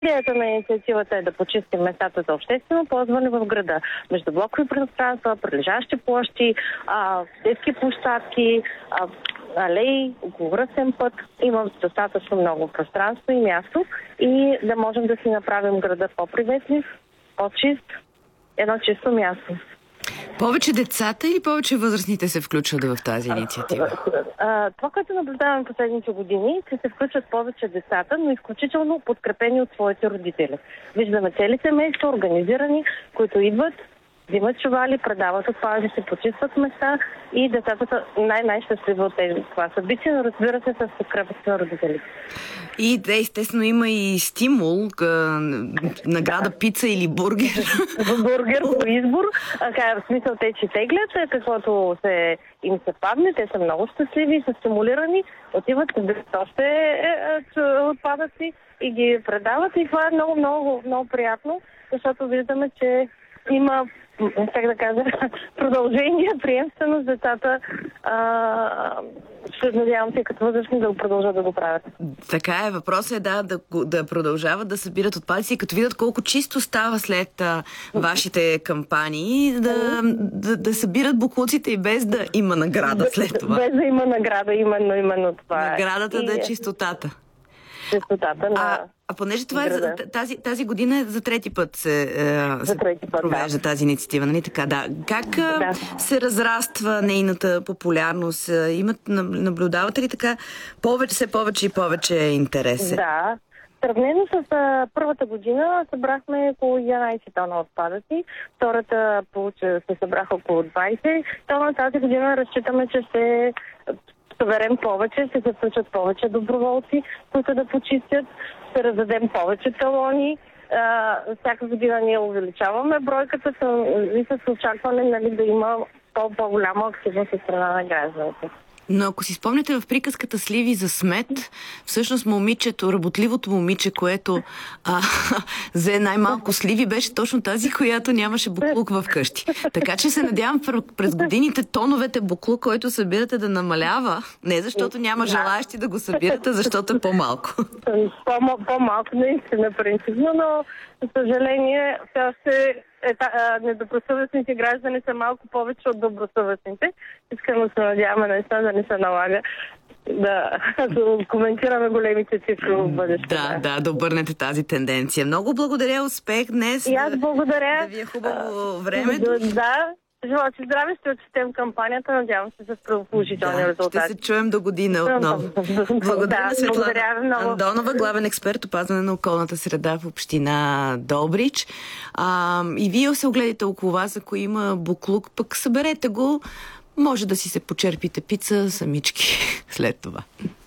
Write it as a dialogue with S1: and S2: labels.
S1: Идеята на инициативата е да почистим местата за обществено ползване в града. Междублокови пространства, прилежащи площи, детски площадки, алеи, околовръстен път. Има достатъчно много пространство и място и да можем да си направим града по-приветлив, по-чист, едно чисто място.
S2: Повече децата или повече възрастните се включват в тази инициатива?
S1: Това, което наблюдаваме последните години, че се включват повече децата, но изключително подкрепени от своите родители. Виждаме цели семейства, организирани, които идват, взимат чували, предават отпадъци, почистват места и децата са най-щастливи от това събитие, но разбира се, с подкрепата на родителите.
S2: И естествено има и стимул, награда пица или бургер.
S1: Бургер по избор. В смисъл те, че теглят, каквото им се падне, те са много щастливи, са стимулирани, отиват още отпадъци и ги предават и това е много, много, много приятно, защото виждаме, че има, как да кажа, продължение, приемственост, децата ще надявам се като възрастни да го продължат да го правят.
S2: Така е, въпросът е да продължават да събират отпадъци, като видят колко чисто става след вашите кампании, да събират боклуците и без да има награда след това.
S1: Без да има награда, именно това.
S2: Наградата да е чистотата.
S1: Чистотата на...
S2: А понеже това тази година за трети път се провежда тази инициатива, нали така? Да. Как се разраства нейната популярност? Наблюдавате ли така все повече и повече интерес?
S1: Да. Сравнено с първата година събрахме около 11 тона отпадъци, втората се събраха около 20 тона. Тази година разчитаме, че ще съберем повече, ще се включат повече доброволци, които да почистят, ще раздадем повече талони. Всяка година ние увеличаваме бройката и с очакване да има по-голяма активност от страна на гражданите.
S2: Но ако си спомняте в приказката Сливи за смет, всъщност работливото момиче, което взе най-малко сливи, беше точно тази, която нямаше буклук в къщи. Така че се надявам през годините тоновете буклук, който събирате, да намалява. Не защото няма желаящи да го събирате, защото е по-малко.
S1: По-малко наистина принципно, но за съжаление все още недобросъвестните граждани са малко повече от добросъвестните. Искам да се надяваме наистина да не се налага да коментираме големите цифри в бъдеще.
S2: Да обърнете тази тенденция. Много благодаря, успех днес.
S1: И аз благодаря.
S2: Да ви е хубаво времето.
S1: Желая си здраве, ще отчетем кампанията. Надявам се с положителни резултати.
S2: Ще се чуем до година отново. Благодаря на Светлана Андонова, главен експерт опазване на околната среда в община Добрич. И вие се огледате около вас, ако има буклук, пък съберете го. Може да си се почерпите пица самички след това.